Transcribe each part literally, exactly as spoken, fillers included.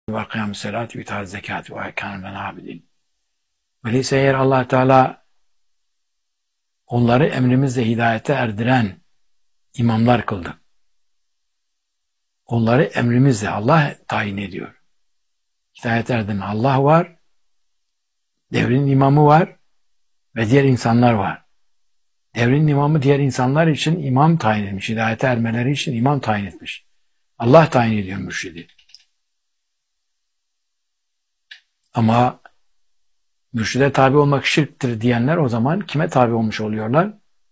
ve kıyam salat ve itaat zekat ve erkan ve abidin. Öyleyse eğer Allah Teala onları emrimizle hidayete erdiren imamlar kıldı. Onları emrimizle Allah tayin ediyor. Hidayete erdiren Allah var, devrin imamı var ve diğer insanlar var. Devrin imamı diğer insanlar için imam tayin etmiş. Hidayete ermeleri için imam tayin etmiş. Allah tayin ediyor mürşidi. Ama mürşide tabi olmak şirktir diyenler o zaman kime tabi olmuş oluyorlar?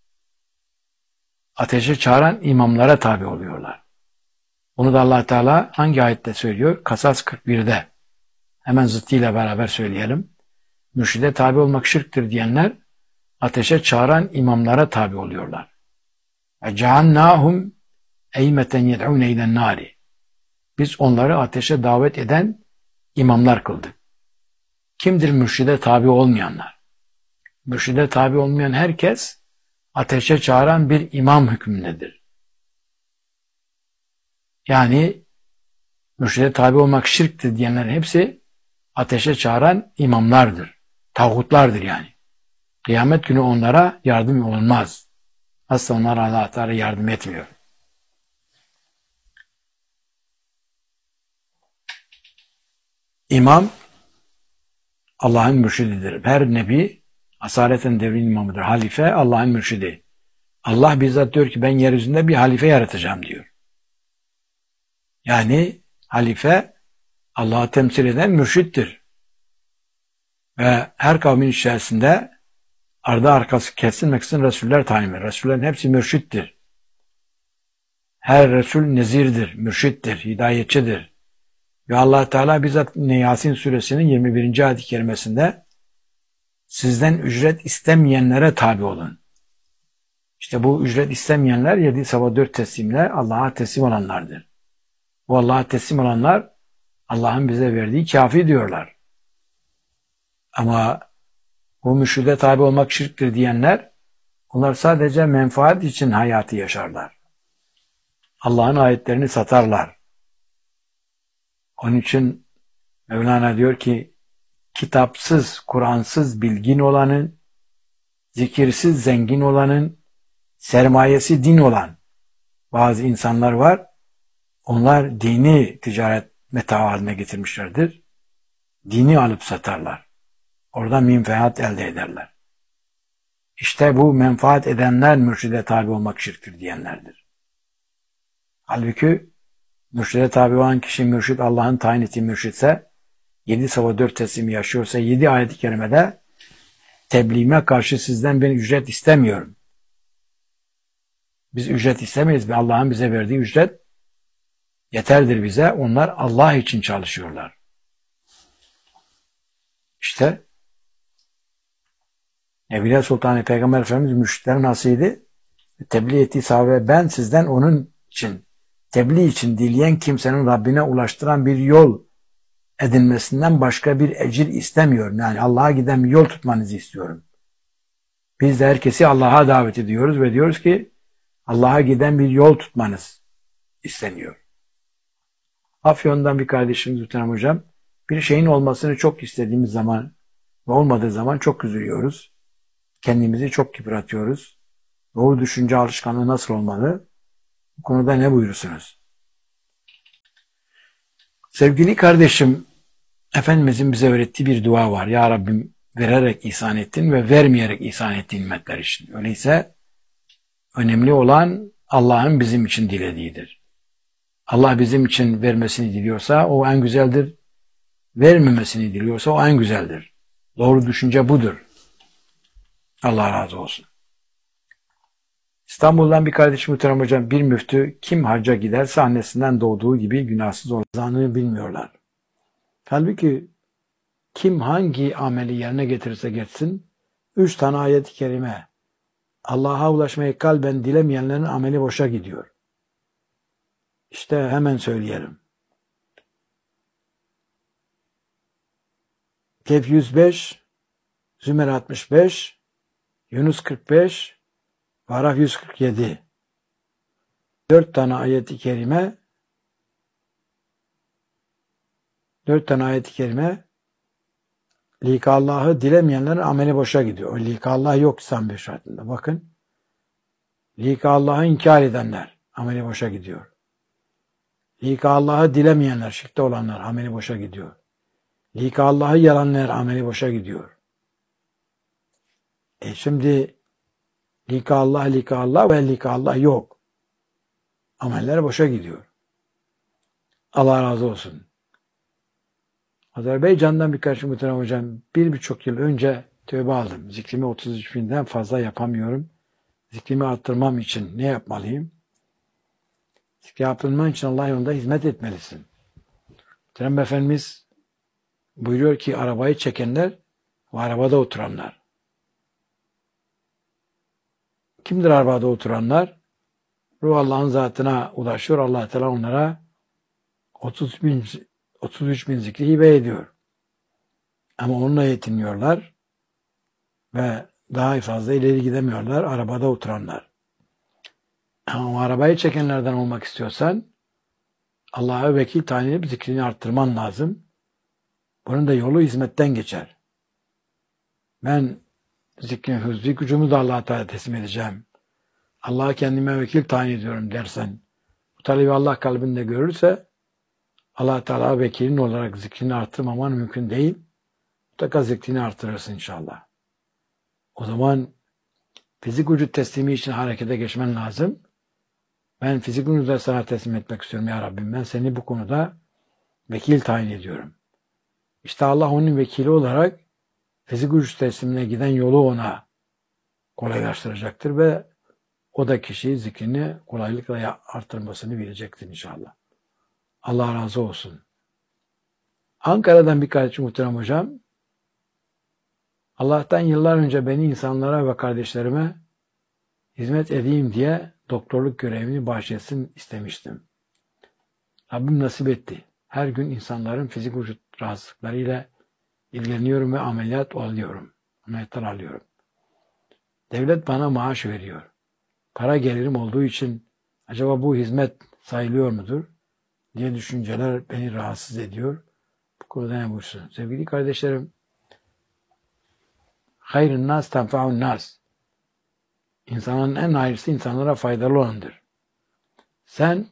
Ateşe çağıran imamlara tabi oluyorlar. Bunu da Allah Teala hangi ayette söylüyor? Kasas kırk birde. Hemen zıttıyla beraber söyleyelim. Mürşide tabi olmak şirktir diyenler ateşe çağıran imamlara tabi oluyorlar. Ceannahum eymeten yed'ûne ilen nâri. Biz onları ateşe davet eden imamlar kıldık. Kimdir mürşide tabi olmayanlar? Mürşide tabi olmayan herkes ateşe çağıran bir imam hükmündedir. Yani mürşide tabi olmak şirktir diyenlerin hepsi ateşe çağıran imamlardır. Tağutlardır yani. Kıyamet günü onlara yardım olunmaz. Asla onlara Allah Teala yardım etmiyor. İmam Allah'ın mürşididir. Her nebi asaleten devrin imamıdır. Halife Allah'ın mürşidi. Allah bizzat diyor ki ben yeryüzünde bir halife yaratacağım diyor. Yani halife Allah'ı temsil eden mürşittir. Ve her kavmin içerisinde ardı arkası kesilmek için Resuller tayin edilir. Resullerin hepsi mürşittir. Her Resul nezirdir, mürşittir, hidayetçidir. Ve Allah Teala bizzat Yasin suresinin yirmi birinci ayet-i kerimesinde sizden ücret istemeyenlere tabi olun. İşte bu ücret istemeyenler yedi sabah dört teslimle Allah'a teslim olanlardır. Bu Allah'a teslim olanlar Allah'ın bize verdiği kafi diyorlar. Ama bu mürşide tabi olmak şirktir diyenler onlar sadece menfaat için hayatı yaşarlar. Allah'ın ayetlerini satarlar. Onun için Mevlana diyor ki kitapsız, Kur'ansız bilgin olanın, zikirsiz zengin olanın, sermayesi din olan bazı insanlar var. Onlar dini ticaret meta haline getirmişlerdir. Dini alıp satarlar. Oradan menfaat elde ederler. İşte bu menfaat edenler mürşide tabi olmak şirktir diyenlerdir. Halbuki mürşide tabi olan kişi mürşid Allah'ın tayin ettiği mürşidse, yedi sabah dört teslimi yaşıyorsa, yedi ayet-i kerimede tebliğime karşı sizden ben ücret istemiyorum. Biz ücret istemeyiz ve Allah'ın bize verdiği ücret yeterdir bize. Onlar Allah için çalışıyorlar. İşte Evliya Sultanı Peygamber Efendimiz mürşitlerin nasıydı? Tebliğ ettiği sahabe ben sizden onun için, tebliğ için dileyen kimsenin Rabbine ulaştıran bir yol edinmesinden başka bir ecir istemiyorum. Yani Allah'a giden bir yol tutmanızı istiyorum. Biz de herkesi Allah'a davet ediyoruz ve diyoruz ki Allah'a giden bir yol tutmanız isteniyor. Afyon'dan bir kardeşimiz Muhterem Hocam, bir şeyin olmasını çok istediğimiz zaman ve olmadığı zaman çok üzülüyoruz. Kendimizi çok yıpratıyoruz. Doğru düşünce alışkanlığı nasıl olmalı? Bu konuda ne buyurursunuz? Sevgili kardeşim, Efendimizin bize öğrettiği bir dua var. Ya Rabbim vererek ihsan ettin ve vermeyerek ihsan ettiğin nimetler için. Öyleyse önemli olan Allah'ın bizim için dilediğidir. Allah bizim için vermesini diliyorsa o en güzeldir. Vermemesini diliyorsa o en güzeldir. Doğru düşünce budur. Allah razı olsun. İstanbul'dan bir kardeşim Muhterem Hocam, bir müftü kim hacca giderse annesinden doğduğu gibi günahsız olacağını bilmiyorlar. Halbuki kim hangi ameli yerine getirirse geçsin, üç tane ayet-i kerime Allah'a ulaşmayı kalben dilemeyenlerin ameli boşa gidiyor. İşte hemen söyleyelim. Kehf yüz beş, Zümer altmış beş, Yunus kırk beş, Araf yüz kırk yedi. Dört tane ayet-i kerime Dört tane ayet-i kerime lika Allah'ı dilemeyenlerin ameli boşa gidiyor. O lika Allah yok İslam bir şartında. Bakın. Lika Allah'ı inkar edenler ameli boşa gidiyor. Lika Allah'ı dilemeyenler, şirkte olanlar ameli boşa gidiyor. Lika Allah'ı yalanlayanlar ameli boşa gidiyor. E şimdi lika Allah, lika Allah ve lika Allah yok. Ameller boşa gidiyor. Allah razı olsun. Azerbaycan'dan birkaç muhterem hocam, bir birçok yıl önce tövbe aldım. Zikrimi otuz üç binden fazla yapamıyorum. Zikrimi arttırmam için ne yapmalıyım? Zikri arttırman için Allah yolunda hizmet etmelisin. Muhterem Efendimiz buyuruyor ki arabayı çekenler ve arabada oturanlar. Kimdir arabada oturanlar? Ruh Allah'ın zatına ulaşıyor. Allah Teala onlara otuz bin, otuz üç bin zikri hibe ediyor. Ama onunla yetinmiyorlar ve daha fazla ileri gidemiyorlar. Arabada oturanlar. Ama arabayı çekenlerden olmak istiyorsan Allah'a vekil tayin edip zikrini arttırman lazım. Bunun da yolu hizmetten geçer. Ben zikrin hızlı gücümü de Allah'a Teala teslim edeceğim. Allah'a kendime vekil tayin ediyorum dersen, bu talebi Allah kalbinde görürse Allah Teala vekilin olarak zikrini arttırmaman mümkün değil. Mutlaka zikrini artırırsın inşallah. O zaman fizik vücut teslimi için harekete geçmen lazım. Ben fizik vücudu sana teslim etmek istiyorum ya Rabbim. Ben seni bu konuda vekil tayin ediyorum. İşte Allah onun vekili olarak fizik vücut teslimine giden yolu ona kolaylaştıracaktır ve o da kişiyi zikrini kolaylıkla artırmasını bilecektir inşallah. Allah razı olsun. Ankara'dan birkaç muhterem hocam, Allah'tan yıllar önce beni insanlara ve kardeşlerime hizmet edeyim diye doktorluk görevini bahşetsin istemiştim. Rabbim nasip etti. Her gün insanların fizik vücut rahatsızlıklarıyla ilgileniyorum ve ameliyat alıyorum. Ameliyatlar alıyorum. Devlet bana maaş veriyor. Para gelirim olduğu için acaba bu hizmet sayılıyor mudur diye düşünceler beni rahatsız ediyor. Bu konuda ne buyursun? Sevgili kardeşlerim, hayrın nas tenfa'un nas. İnsanın en hayırlısı insanlara faydalı olandır. Sen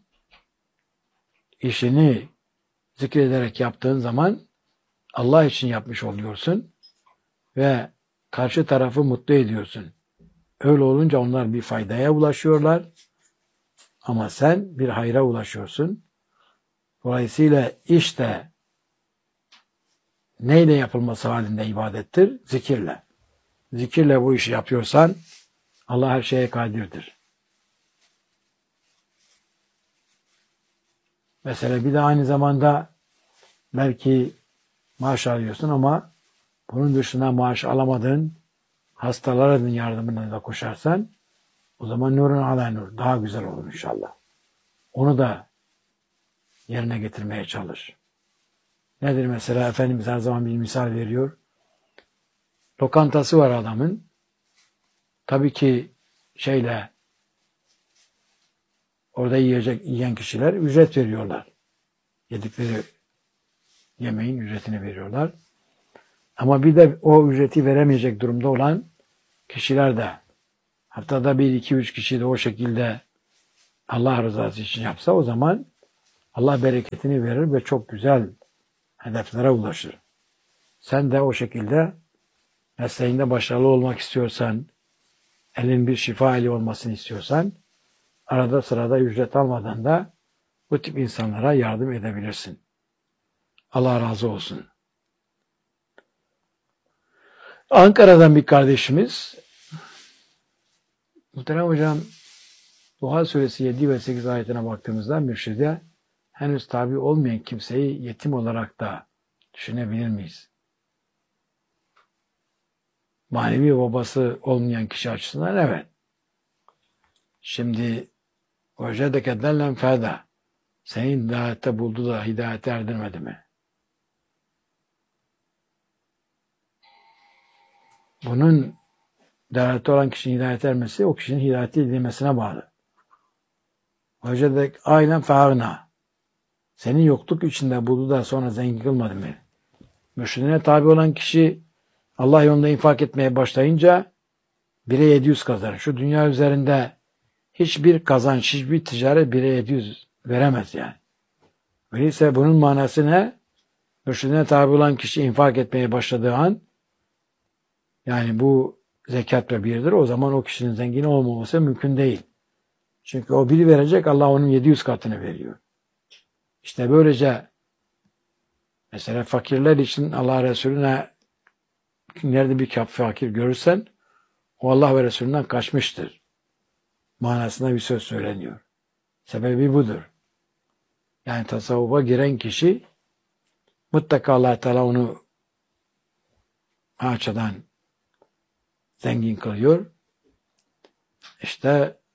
işini zikrederek yaptığın zaman Allah için yapmış oluyorsun ve karşı tarafı mutlu ediyorsun. Öyle olunca onlar bir faydaya ulaşıyorlar ama sen bir hayra ulaşıyorsun. Dolayısıyla işte neyle yapılması halinde ibadettir? Zikirle. Zikirle bu işi yapıyorsan Allah her şeye kadirdir. Mesela bir de aynı zamanda belki maaş alıyorsun ama bunun dışında maaş alamadığın hastaların yardımına da koşarsan o zaman nurun ala nur daha güzel olur inşallah. Onu da yerine getirmeye çalış. Nedir mesela? Efendimiz her zaman bir misal veriyor. Lokantası var adamın. Tabii ki şeyle orada yiyecek yiyen kişiler ücret veriyorlar. Yedikleri yemeğin ücretini veriyorlar. Ama bir de o ücreti veremeyecek durumda olan kişiler de haftada bir, iki, üç kişi de o şekilde Allah rızası için yapsa o zaman Allah bereketini verir ve çok güzel hedeflere ulaşır. Sen de o şekilde mesleğinde başarılı olmak istiyorsan, elin bir şifa eli olmasını istiyorsan, arada sırada ücret almadan da bu tip insanlara yardım edebilirsin. Allah razı olsun. Ankara'dan bir kardeşimiz, muhterem hocam, Duha Suresi yedi ve sekiz ayetine baktığımızda mürşide henüz tabi olmayan kimseyi yetim olarak da düşünebilir miyiz? Manevi babası olmayan kişi açısından evet. Şimdi وَجَدَكَ دَلَّنْ فَادَى seni hidayette buldu da hidayete erdirmedi mi? Bunun dalalette olan kişinin hidayete ermesi o kişinin hidayeti edilmesine bağlı. وَجَدَكَ aynen فَاغْنَى Senin yokluk içinde buldu da sonra zengin kılmadı mı? Mürşidine tabi olan kişi Allah yolunda infak etmeye başlayınca bire yedi yüz kazanır. Şu dünya üzerinde hiçbir kazanç, hiçbir ticaret bire yedi yüz veremez yani. Öyleyse bunun manası ne? Mürşidine tabi olan kişi infak etmeye başladığı an, yani bu zekatla birdir. O zaman o kişinin zengin olmaması mümkün değil. Çünkü o biri verecek, Allah onun yedi yüz katını veriyor. İşte böylece mesela fakirler için Allah Resulüne nerede bir fakir görürsen o Allah ve Resulünden kaçmıştır manasında bir söz söyleniyor. Sebebi budur. Yani tasavvufa giren kişi mutlaka Allah Teala onu açıdan zengin kılıyor. İşte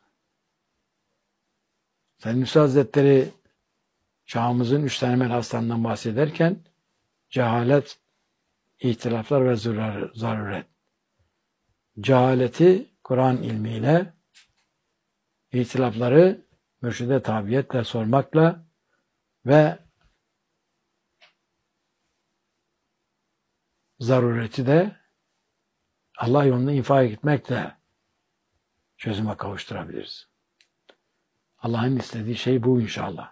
Said Nursi Hazretleri çağımızın üç tane hastalığından bahsederken cehalet, ihtilaflar ve zaruret. Cehaleti Kur'an ilmiyle, ihtilafları mürşide tabiyetle sormakla ve zarureti de Allah yolunda infak etmekle çözüme kavuşturabiliriz. Allah'ın istediği şey bu inşallah.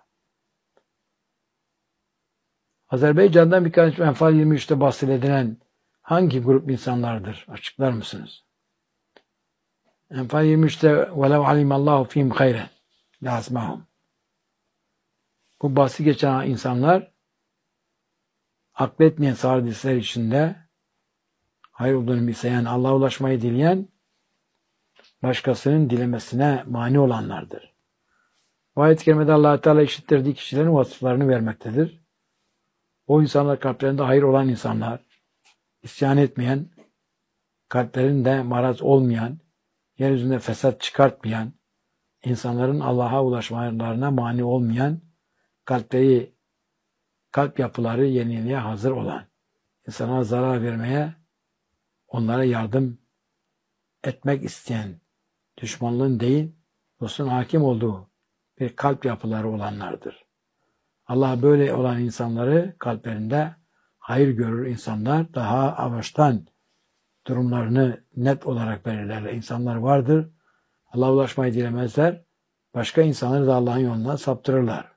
Azerbaycan'dan birkaç Enfal yirmi üçte bahsedilen hangi grup insanlardır? Açıklar mısınız? Enfal yirmi üçte وَلَوْ عَلِمَ اللّٰهُ فِيهِمْ خَيْرًا لَاسْمَهُمْ. Bu bahsi geçen insanlar akletmeyen sağır içinde hayır olduğunu bilseyen, Allah'a ulaşmayı dileyen, başkasının dilemesine mani olanlardır. Bu ayet-i kerimede Allah Teala işittirdiği kişilerin vasıflarını vermektedir. O insanlar kalplerinde hayır olan insanlar, isyan etmeyen, kalplerinde maraz olmayan, yeryüzünde fesat çıkartmayan, insanların Allah'a ulaşmalarına mani olmayan, kalpleri, kalp yapıları yeniliğe hazır olan, insana zarar vermeye, onlara yardım etmek isteyen, düşmanlığın değil, dostun hakim olduğu bir kalp yapıları olanlardır. Allah böyle olan insanları kalplerinde hayır görür insanlar, daha baştan durumlarını net olarak belirlerler. İnsanlar vardır, Allah'a ulaşmayı dilemezler, başka insanları da Allah'ın yolundan saptırırlar.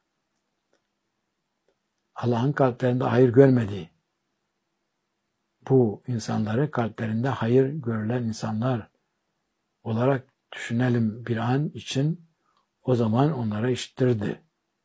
Allah'ın kalplerinde hayır görmediği bu insanları kalplerinde hayır görülen insanlar olarak düşünelim bir an için, o zaman onlara işittirdi.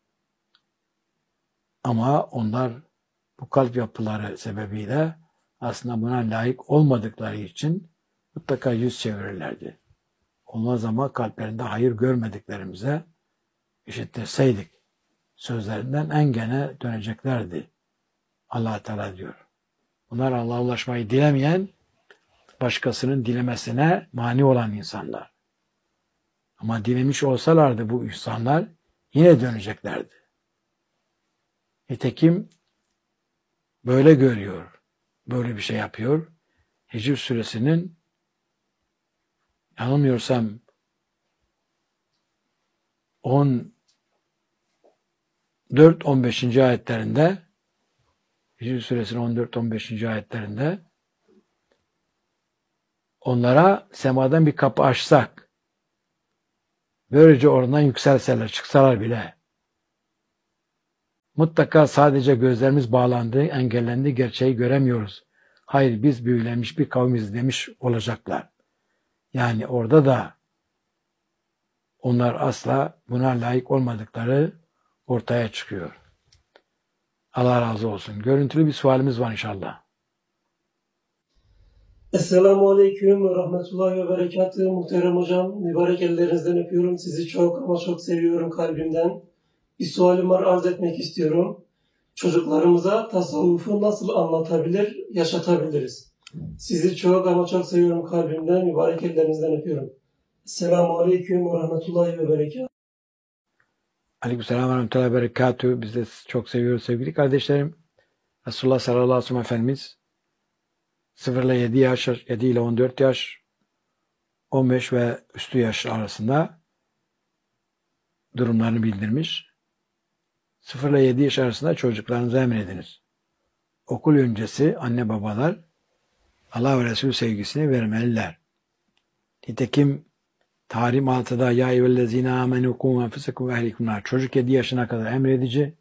Ama onlar bu kalp yapıları sebebiyle aslında buna layık olmadıkları için mutlaka yüz çevirirlerdi. Olmaz ama kalplerinde hayır görmediklerimize işittirseydik sözlerinden en gene döneceklerdi. Allah Teala diyor. Bunlar Allah'a ulaşmayı dilemeyen, başkasının dilemesine mani olan insanlar. Ama dilemiş olsalardı bu insanlar yine döneceklerdi. Nitekim böyle görüyor, böyle bir şey yapıyor. Hicr suresinin yanılmıyorsam on dört on beşinci ayetlerinde, Hicr suresinin on dört on beşinci ayetlerinde onlara semadan bir kapı açsak, böylece oradan yükselseler, çıksalar bile, mutlaka sadece gözlerimiz bağlandı, engellendi, gerçeği göremiyoruz. Hayır, biz büyülenmiş bir kavmiz demiş olacaklar. Yani orada da onlar asla buna layık olmadıkları ortaya çıkıyor. Allah razı olsun. Görüntülü bir sualimiz var inşallah. Esselamu Aleyküm ve Rahmetullahi ve Berekatuhu. Muhterem hocam, mübarek ellerinizden öpüyorum. Sizi çok ama çok seviyorum kalbimden. Bir sualim var, arz etmek istiyorum. Çocuklarımıza tasavvufu nasıl anlatabilir, yaşatabiliriz? Sizi çok ama çok seviyorum kalbimden. Mübarek ellerinizden öpüyorum. Esselamu Aleyküm ve Rahmetullahi ve Berekatuhu. Aleykümselam ve Rahmetullahi ve Berekatuhu. Biz de çok seviyoruz sevgili kardeşlerim. Resulullah sallallahu aleyhi ve sellem Efendimiz sıfır ile yedi yaş, yedi ile on dört yaş, on beş ve üstü yaş arasında durumlarını bildirmiş. sıfır ile yedi yaş arasında çocuklarınıza emrediniz. Okul öncesi anne babalar Allah ve Resul sevgisini vermeliler. Nitekim Tahrim altıda ya eyyühellezine amenu kum enfusekum ve ehlikum nar. Çocuk yedi yaşına kadar emredici.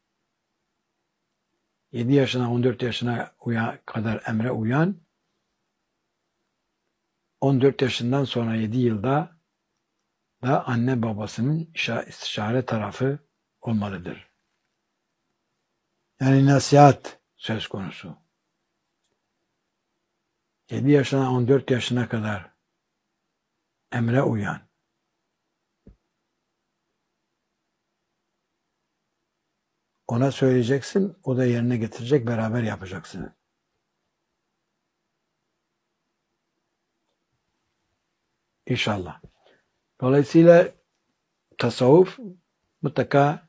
yedi yaşına on dört yaşına uyan, kadar emre uyan. on dört yaşından sonra yedi yılda da anne babasının istişare tarafı olmalıdır. Yani nasihat söz konusu. yedi yaşına on dört yaşına kadar emre uyan. Ona söyleyeceksin, o da yerine getirecek, beraber yapacaksınız. İnşallah. Dolayısıyla tasavvuf mutlaka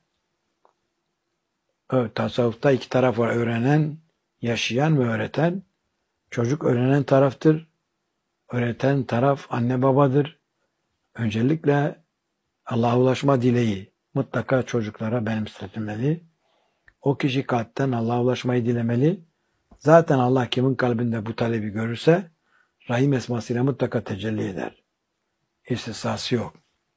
evet, tasavvufta iki taraf var. Öğrenen, yaşayan ve öğreten. Çocuk öğrenen taraftır. Öğreten taraf anne babadır. Öncelikle Allah'a ulaşma dileği mutlaka çocuklara benimsetilmeli. O kişi kalpten Allah'a ulaşmayı dilemeli. Zaten Allah kimin kalbinde bu talebi görürse Rahim esmasıyla mutlaka tecelli eder. İstisnası yok.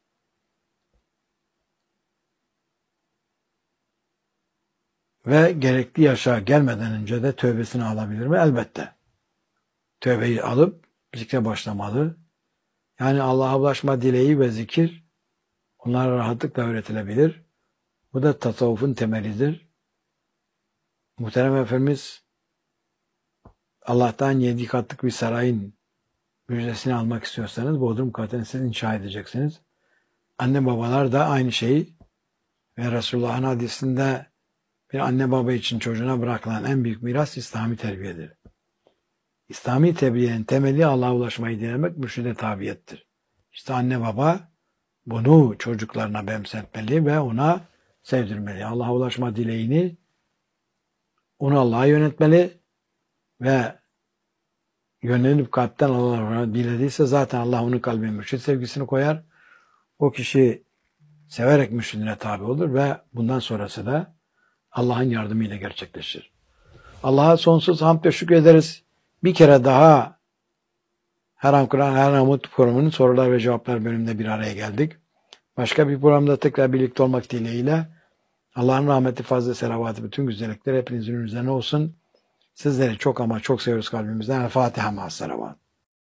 Ve gerekli yaşa gelmeden önce de tövbesini alabilir mi? Elbette. Tövbeyi alıp zikre başlamalı. Yani Allah'a ulaşma dileği ve zikir onlara rahatlıkla öğretilebilir. Bu da tasavvufun temelidir. Muhterem Efendimiz Allah'tan yedi katlık bir sarayın müjdesini almak istiyorsanız Bodrum katını siz inşa edeceksiniz. Anne babalar da aynı şeyi ve Resulullah'ın hadisinde bir anne baba için çocuğuna bırakılan en büyük miras İslami terbiyedir. İslami terbiyenin temeli Allah'a ulaşmayı dilemek, mürşide tabiyettir. İşte anne baba bunu çocuklarına benimsetmeli ve ona sevdirmeli. Allah'a ulaşma dileğini onu Allah'a yönetmeli ve yönelip kalpten Allah'a dilediyse zaten Allah onun kalbine mürşid sevgisini koyar. O kişi severek mürşidine tabi olur ve bundan sonrası da Allah'ın yardımıyla gerçekleşir. Allah'a sonsuz hamd ve şükür ederiz. Bir kere daha Her An Kur'an, Her An Umut programının sorular ve cevaplar bölümünde bir araya geldik. Başka bir programda tekrar birlikte olmak dileğiyle Allah'ın rahmeti, fazla selavatı, bütün güzellikler hepinizin üzerine olsun. Sizleri çok ama çok seviyoruz kalbimizden. El Fatiha ma'as selavat.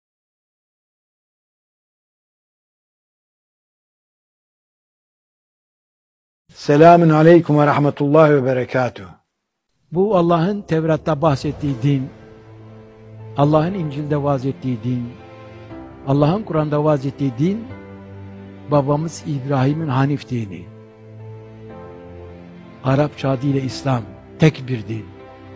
Selamun aleyküm ve rahmetullahi ve berekatuhu. Bu Allah'ın Tevrat'ta bahsettiği din, Allah'ın İncil'de vaaz ettiği din, Allah'ın Kur'an'da vaaz ettiği din, babamız İbrahim'in Hanif dini. Arapça adıyla İslam, tek bir din.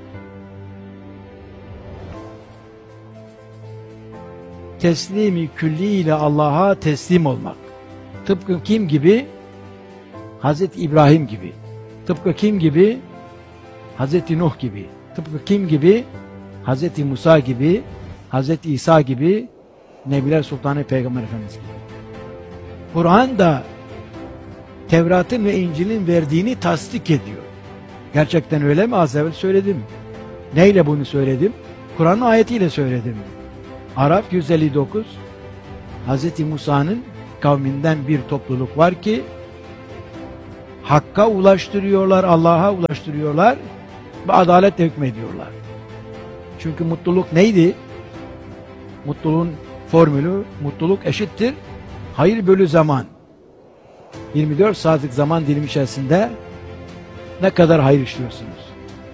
Teslimi külli ile Allah'a teslim olmak. Tıpkı kim gibi? Hazreti İbrahim gibi. Tıpkı kim gibi? Hazreti Nuh gibi. Tıpkı kim gibi? Hazreti Musa gibi, Hazreti İsa gibi, Nebiler Sultanı Peygamber Efendimiz gibi. Kur'an da Tevrat'ın ve İncil'in verdiğini tasdik ediyor. Gerçekten öyle mi? Az evvel söyledim. Neyle bunu söyledim? Kur'an'ın ayetiyle söyledim. Araf yüz elli dokuz, Hazreti Musa'nın kavminden bir topluluk var ki Hakk'a ulaştırıyorlar, Allah'a ulaştırıyorlar ve adaletle hükmediyorlar. Çünkü mutluluk neydi? Mutluluğun formülü, mutluluk eşittir hayır bölü zaman. yirmi dört saatlik zaman dilimi içerisinde ne kadar hayır işliyorsunuz?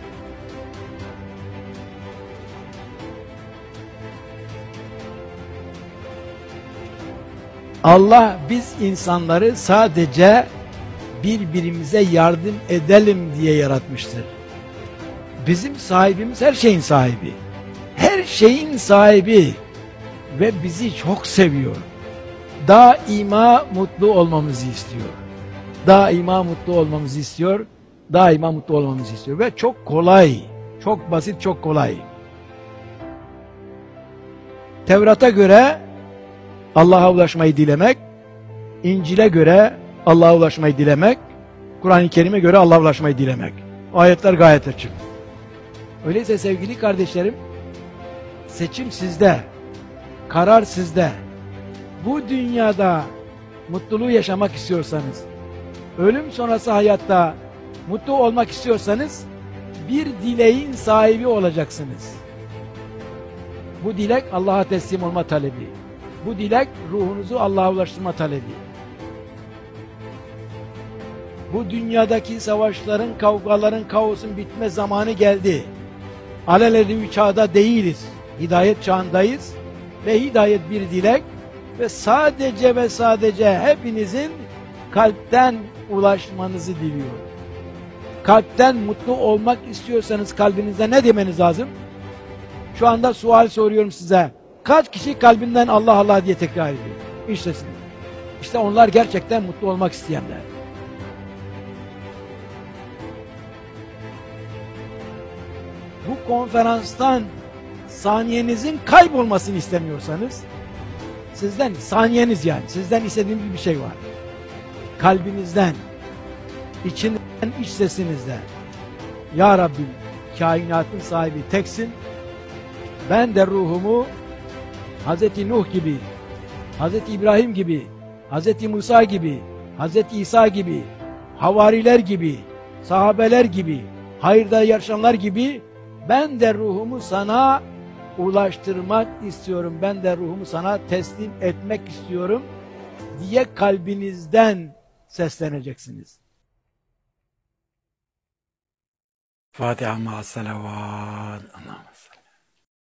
Allah biz insanları sadece birbirimize yardım edelim diye yaratmıştır. Bizim sahibimiz her şeyin sahibi. Her şeyin sahibi ve bizi çok seviyor. Daima mutlu olmamızı istiyor. Daima mutlu olmamızı istiyor. Daima mutlu olmamızı istiyor ve çok kolay, çok basit, çok kolay. Tevrat'a göre Allah'a ulaşmayı dilemek, İncil'e göre Allah'a ulaşmayı dilemek, Kur'an-ı Kerim'e göre Allah'a ulaşmayı dilemek. O ayetler gayet açık. Öyleyse sevgili kardeşlerim, seçim sizde, karar sizde. Bu dünyada mutluluğu yaşamak istiyorsanız, ölüm sonrası hayatta mutlu olmak istiyorsanız, bir dileğin sahibi olacaksınız. Bu dilek Allah'a teslim olma talebi. Bu dilek ruhunuzu Allah'a ulaştırma talebi. Bu dünyadaki savaşların, kavgaların, kaosun bitme zamanı geldi. Alelade bir çağda değiliz. Hidayet çağındayız. Ve hidayet bir dilek. Ve sadece ve sadece hepinizin kalpten ulaşmanızı diliyorum. Kalpten mutlu olmak istiyorsanız kalbinizde ne demeniz lazım? Şu anda sual soruyorum size. Kaç kişi kalbinden Allah Allah diye tekrar ediyor? İşte siz. İşte onlar gerçekten mutlu olmak isteyenler. Bu konferanstan saniyenizin kaybolmasını istemiyorsanız, sizden, saniyeniz yani, sizden istediğim bir şey var. Kalbinizden, içinden, iç sesinizden, Ya Rabbi, kainatın sahibi teksin, ben de ruhumu Hazreti Nuh gibi, Hazreti İbrahim gibi, Hazreti Musa gibi, Hazreti İsa gibi, havariler gibi, sahabeler gibi, hayırda yaşayanlar gibi, ben de ruhumu sana ulaştırmak istiyorum, ben de ruhumu sana teslim etmek istiyorum diye kalbinizden sesleneceksiniz. Fatiha ma'as salavat.